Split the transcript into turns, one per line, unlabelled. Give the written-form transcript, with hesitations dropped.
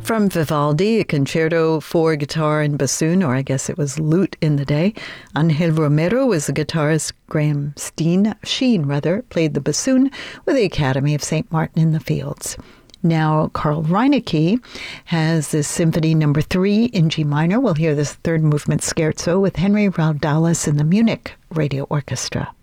From Vivaldi, a concerto for guitar and bassoon, or I guess it was lute in the day. Angel Romero was the guitarist. Graham Sheen, played the bassoon with the Academy of St. Martin in the Fields. Now, Carl Reinecke has this Symphony No. 3 in G minor. We'll hear this third movement scherzo with Henry Raudalis and the Munich Radio Orchestra.